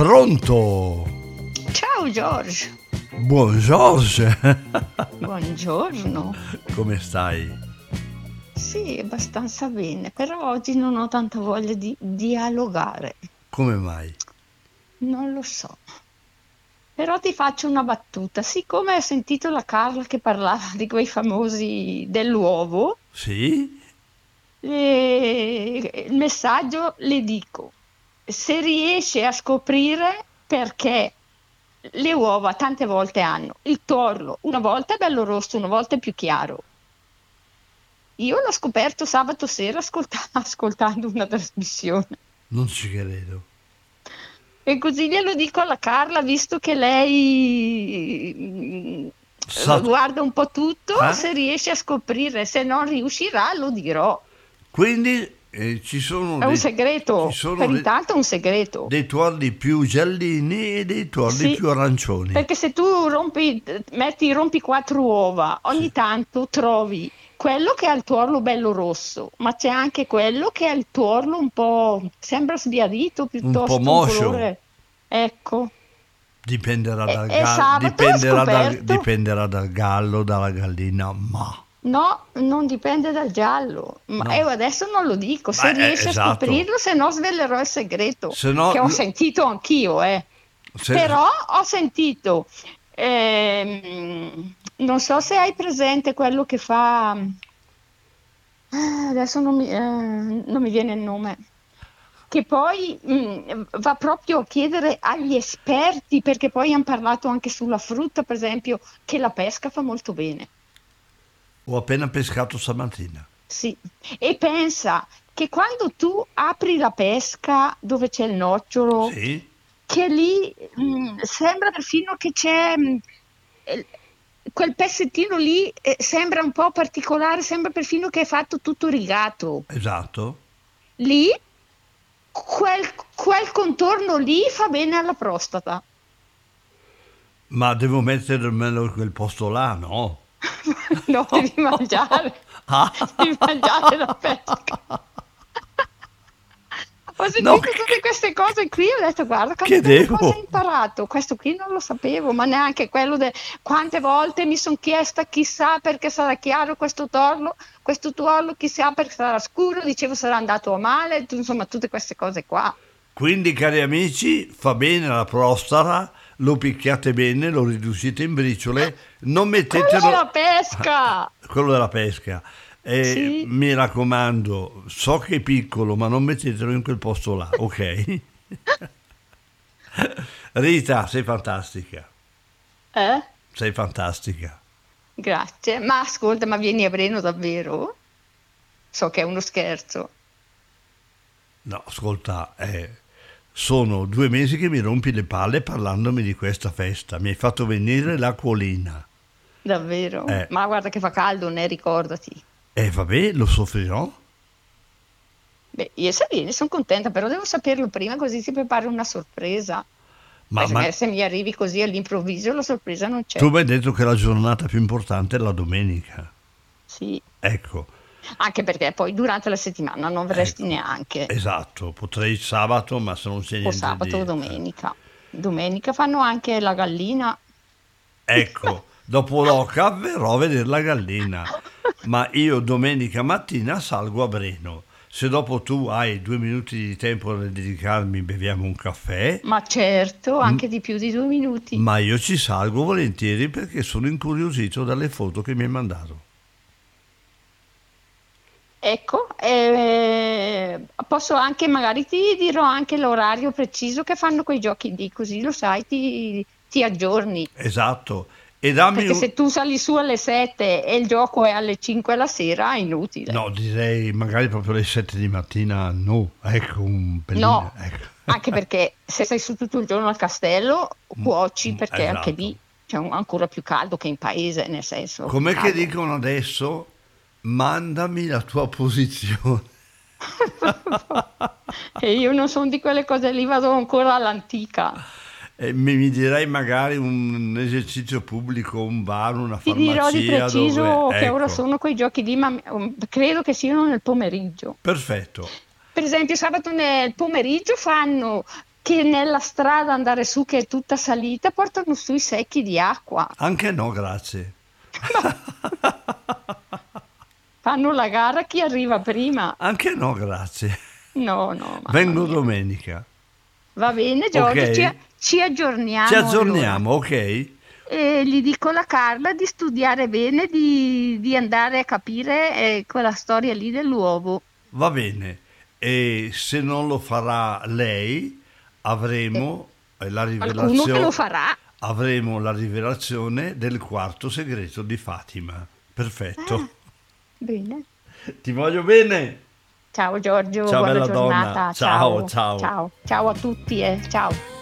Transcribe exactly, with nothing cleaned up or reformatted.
Pronto? Ciao George. Buon George. Buongiorno. Come stai? Sì, abbastanza bene, però oggi non ho tanta voglia di dialogare. Come mai? Non lo so. Però ti faccio una battuta. Siccome hai sentito la Carla che parlava di quei famosi dell'uovo, Sì? le- il messaggio le dico, se riesce a scoprire perché le uova tante volte hanno il tuorlo, una volta è bello rosso, una volta è più chiaro. Io l'ho scoperto sabato sera ascolta- ascoltando una trasmissione. Non ci credo. E così glielo dico alla Carla, visto che lei mm, Sa- guarda un po' tutto, Eh? se riesce a scoprire, se non riuscirà lo dirò. Quindi eh, ci sono È un dei, ci segreto, sono per dei, intanto è un segreto. dei tuorli più giallini e dei tuorli Sì, più arancioni. perché se tu rompi, metti, rompi quattro uova, ogni Sì. tanto trovi quello che ha il tuorlo bello rosso, ma c'è anche quello che ha il tuorlo un po', sembra sbiadito, Un po' piuttosto un moscio. colore, ecco. Dipenderà E, dal e gallo, sabato ho dipenderà dal, scoperto, dipenderà dal gallo, dalla gallina, ma no, non dipende dal giallo, ma no. io adesso non lo dico, se Beh, eh, riesce a esatto. scoprirlo, se no svelerò il segreto, Se no, che ho l- sentito anch'io, eh. se- Però ho sentito, ehm, non so se hai presente quello che fa, ah, adesso non mi, eh, non mi viene il nome, che poi mm, va proprio a chiedere agli esperti, perché poi hanno parlato anche sulla frutta, per esempio, che la pesca fa molto bene. ho appena pescato stamattina. Sì, e pensa che quando tu apri la pesca dove c'è il nocciolo, Sì? che lì mh, sembra perfino che c'è mh, eh, quel pezzettino lì eh, sembra un po' particolare, sembra perfino che è fatto tutto rigato. Esatto. Lì, quel, quel contorno lì fa bene alla prostata. Ma devo mettermelo in quel posto là, no? No, devi mangiare, devi mangiare la pesca. Ho No, sentito tutte che, queste cose qui, ho detto guarda che quante cose ho devo? imparato, questo qui non lo sapevo, ma neanche quello de quante volte mi sono chiesta chissà perché sarà chiaro questo torlo, questo tuorlo chissà perché sarà scuro, dicevo sarà andato a male, tu- insomma tutte queste cose qua. Quindi, cari amici, fa bene alla prostata, lo picchiate bene, lo riducete in briciole, non Quello della mettetelo... pesca! Quello della pesca. E Sì, mi raccomando, so che è piccolo, ma non mettetelo in quel posto là, ok? Rita, sei fantastica, eh? sei fantastica. Grazie. Ma ascolta, ma vieni a Breno davvero? So che è uno scherzo. No, ascolta, eh, sono due mesi che mi rompi le palle parlandomi di questa festa. Mi hai fatto venire l'acquolina. Davvero? Eh, Ma guarda che fa caldo, ne ricordati. eh, vabbè, lo soffrirò. Beh, io se vieni sono contenta, però devo saperlo prima così si prepara una sorpresa. Ma, Poi se, ma me- se mi arrivi così all'improvviso la sorpresa non tu c'è. mi hai detto che la giornata più importante è la domenica. Sì, Ecco, anche perché poi durante la settimana non verresti ecco, neanche, esatto, potrei sabato, ma se non c'è o niente sabato di... o eh. domenica. Domenica fanno anche la gallina. Ecco, dopo l'oca verrò a vedere la gallina, ma io domenica mattina salgo a Breno. Se dopo tu hai due minuti di tempo da dedicarmi, beviamo un caffè, Ma certo, m- anche di più di due minuti. ma io ci salgo volentieri perché sono incuriosito dalle foto che mi hai mandato. Ecco, eh, posso anche, magari ti dirò anche l'orario preciso che fanno quei giochi lì, così lo sai, ti, ti aggiorni. Esatto, e dammi Perché un... se tu sali su alle sette e il gioco è alle cinque la sera, è inutile. No, direi magari proprio alle sette di mattina, no, ecco un pelino, No, anche ecco. perché se sei su tutto il giorno al castello, Mm, cuoci, mm, perché anche esatto. lì c'è un- ancora più caldo che in paese, nel senso più Com'è che caldo. dicono adesso? Mandami la tua posizione. E io non sono di quelle cose lì, vado ancora all'antica. E mi, mi direi magari un esercizio pubblico, un bar, una Ti dirò di farmacia dove... preciso che ora Ecco, sono quei giochi lì, ma um, credo che siano nel pomeriggio. perfetto. Per esempio, sabato nel pomeriggio fanno, che nella strada andare su, che è tutta salita, portano su i secchi di acqua. Anche no, grazie. Fanno la gara chi arriva prima. Anche no, grazie. No, no. mamma Vengo mia. domenica. Va bene, Giorgio, Ok. ci, ci aggiorniamo. Ci aggiorniamo, allora. ok? E gli dico alla Carla di studiare bene, di, di andare a capire eh, quella storia lì dell'uovo. Va bene. E se non lo farà lei, avremo eh, la Qualcuno che rivelazione. lo farà. Avremo la rivelazione del quarto segreto di Fatima. Perfetto. Ah, bene. Ti voglio bene. Ciao Giorgio, Ciao, buona bella donna. giornata. Ciao, ciao. ciao. Ciao, ciao a tutti e ciao.